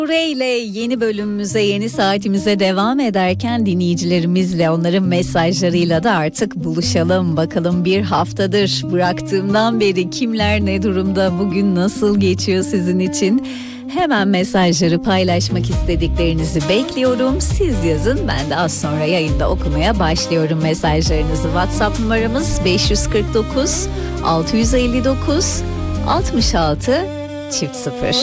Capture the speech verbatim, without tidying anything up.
Ile yeni bölümümüze, yeni saatimize devam ederken dinleyicilerimizle, onların mesajlarıyla da artık buluşalım. Bakalım bir haftadır bıraktığımdan beri kimler ne durumda, bugün nasıl geçiyor sizin için? Hemen mesajları paylaşmak istediklerinizi bekliyorum. Siz yazın, ben de az sonra yayında okumaya başlıyorum mesajlarınızı. WhatsApp numaramız beş yüz kırk dokuz altı yüz elli dokuz altmış altı çift sıfır.